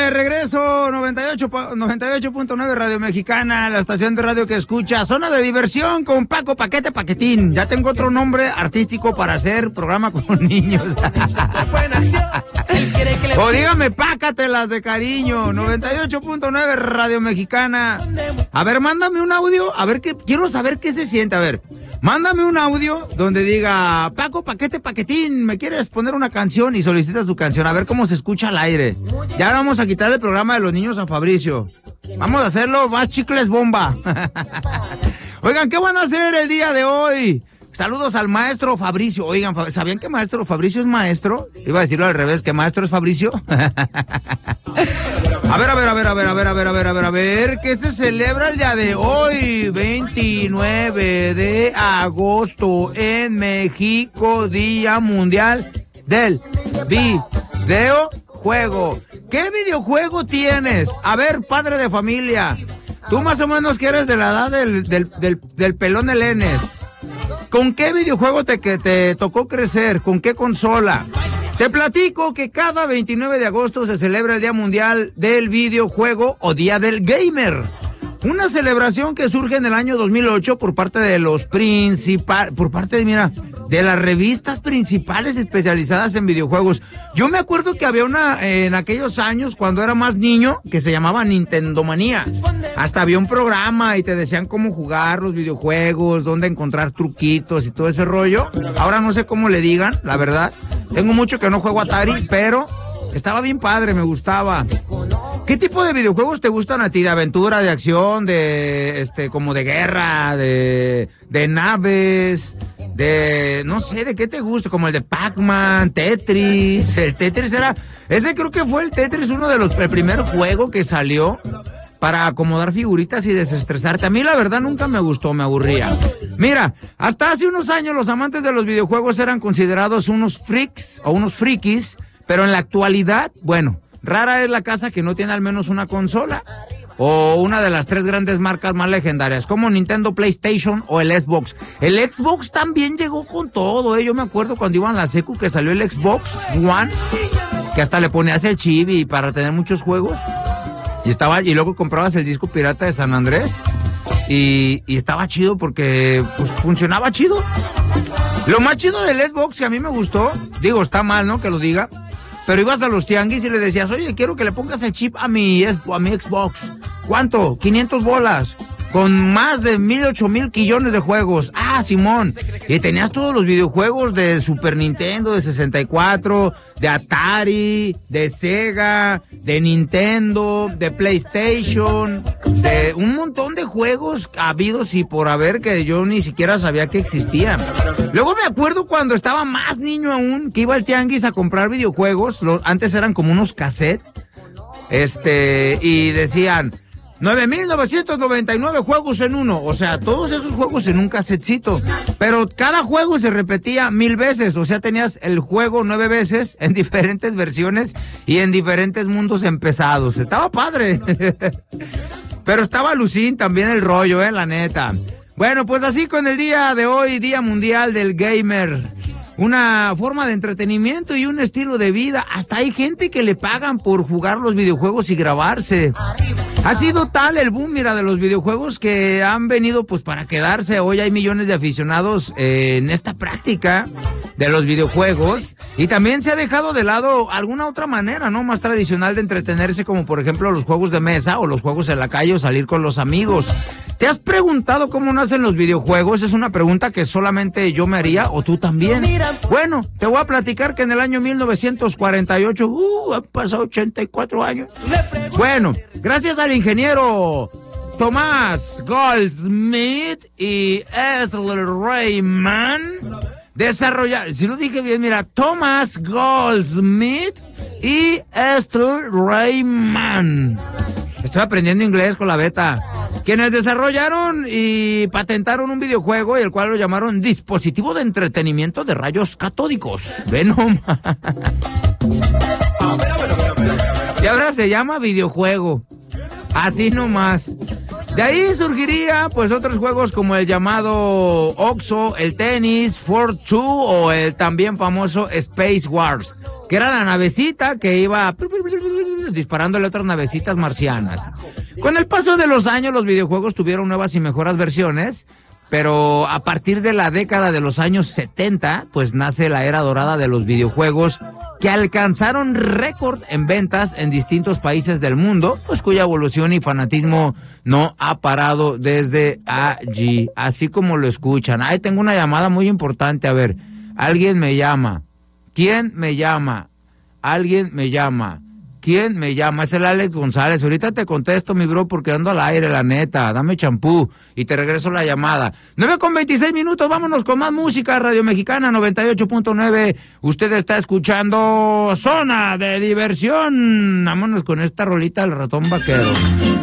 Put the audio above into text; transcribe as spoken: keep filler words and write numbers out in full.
de regreso, noventa y ocho punto nueve Radio Mexicana, la estación de radio que escucha, zona de diversión con Paco Paquete Paquetín. Ya tengo otro nombre artístico para hacer programa con niños. O dígame, pácatelas de cariño, noventa y ocho punto nueve Radio Mexicana. A ver, mándame un audio, a ver qué, quiero saber qué se siente, a ver. Mándame un audio donde diga, Paco Paquete Paquetín, ¿me quieres poner una canción? Y solicitas tu canción, a ver cómo se escucha al aire. Ya vamos a quitar el programa de los niños a Fabricio. Vamos a hacerlo más chicles bomba. Oigan, ¿qué van a hacer el día de hoy? Saludos al maestro Fabricio. Oigan, ¿sabían que maestro Fabricio es maestro? Iba a decirlo al revés, que maestro es Fabricio. A ver, a ver, a ver, a ver, a ver, a ver, a ver, a ver, a ver, ¿qué se celebra el día de hoy? veintinueve de agosto en México, Día Mundial del Videojuego. ¿Qué videojuego tienes? A ver, padre de familia, tú más o menos que eres de la edad del, del, del, del pelón de Lenes. ¿Con qué videojuego te, que te tocó crecer? ¿Con qué consola? Te platico que cada veintinueve de agosto se celebra el Día Mundial del Videojuego o Día del Gamer. Una celebración que surge en el año dos mil ocho por parte de los principales, por parte de, mira, de las revistas principales especializadas en videojuegos. Yo me acuerdo que había una, eh, en aquellos años, cuando era más niño, que se llamaba Nintendo Manía. Hasta había un programa y te decían cómo jugar los videojuegos, dónde encontrar truquitos y todo ese rollo. Ahora no sé cómo le digan, la verdad. Tengo mucho que no juego Atari, pero estaba bien padre, me gustaba. ¿Qué tipo de videojuegos te gustan a ti? ¿De aventura, de acción, de, este, como de guerra, de, de naves, de, no sé, de qué te gusta? Como el de Pac-Man, Tetris. El Tetris era, ese creo que fue el Tetris, uno de los, el primer juego que salió para acomodar figuritas y desestresarte. A mí la verdad nunca me gustó, me aburría. Mira, hasta hace unos años los amantes de los videojuegos eran considerados unos freaks o unos frikis, pero en la actualidad, bueno, rara es la casa que no tiene al menos una consola o una de las tres grandes marcas más legendarias, como Nintendo, PlayStation o el Xbox. El Xbox también llegó con todo, ¿eh? Yo me acuerdo cuando iba en la secu que salió el Xbox One, que hasta le ponías el chip y para tener muchos juegos. Y estaba, y luego comprabas el disco pirata de San Andrés y, y estaba chido porque pues, funcionaba chido. Lo más chido del Xbox que a mí me gustó, digo, está mal, ¿no? Que lo diga, pero ibas a los tianguis y le decías, oye, quiero que le pongas el chip a mi, a mi Xbox. ¿Cuánto? quinientas bolas. Con más de mil, ocho mil quillones de juegos. Ah, Simón. Y tenías todos los videojuegos de Super Nintendo, de sesenta y cuatro, de Atari, de Sega, de Nintendo, de PlayStation, de un montón de juegos habidos y por haber que yo ni siquiera sabía que existían. Luego me acuerdo cuando estaba más niño aún, que iba al tianguis a comprar videojuegos. Los, antes eran como unos cassettes. Este, y decían nueve mil novecientos noventa y nueve juegos en uno, o sea, todos esos juegos en un casetcito, pero cada juego se repetía mil veces, o sea, tenías el juego nueve veces en diferentes versiones y en diferentes mundos empezados. Estaba padre, pero estaba alucín también el rollo, eh, la neta. Bueno, pues así con el día de hoy, Día Mundial del Gamer. Una forma de entretenimiento y un estilo de vida. Hasta hay gente que le pagan por jugar los videojuegos y grabarse. Ha sido tal el boom, mira, de los videojuegos que han venido pues para quedarse. Hoy hay millones de aficionados eh, en esta práctica de los videojuegos. Y también se ha dejado de lado alguna otra manera, ¿no? Más tradicional de entretenerse, como por ejemplo los juegos de mesa o los juegos en la calle o salir con los amigos. ¿Te has preguntado cómo nacen los videojuegos? Es una pregunta que solamente yo me haría o tú también. Bueno, te voy a platicar que en el año mil novecientos cuarenta y ocho, uh, han pasado ochenta y cuatro años. Bueno, gracias al ingeniero Thomas Goldsmith y Ethel Rayman, desarrollaron, si lo dije bien, mira, Thomas Goldsmith y Ethel Rayman. Estoy aprendiendo inglés con la beta. Quienes desarrollaron y patentaron un videojuego, y el cual lo llamaron dispositivo de entretenimiento de rayos catódicos. Ve nomás. Y ahora se llama videojuego. Así nomás. De ahí surgiría pues otros juegos como el llamado Oxo, el tenis, Fort dos o el también famoso Space Wars. que era la navecita que iba disparándole a otras navecitas marcianas. Con el paso de los años, los videojuegos tuvieron nuevas y mejoras versiones, pero a partir de la década de los años setenta, pues nace la era dorada de los videojuegos, que alcanzaron récord en ventas en distintos países del mundo, pues cuya evolución y fanatismo no ha parado desde allí, así como lo escuchan. Ahí tengo una llamada muy importante, a ver, alguien me llama. ¿Quién me llama? Alguien me llama. ¿Quién me llama? Es el Alex González. Ahorita te contesto, mi bro, porque ando al aire, la neta. Dame champú y te regreso la llamada. nueve con veintiséis minutos, vámonos con más música. Radio Mexicana noventa y ocho punto nueve. Usted está escuchando Zona de Diversión. Vámonos con esta rolita del Ratón Vaquero.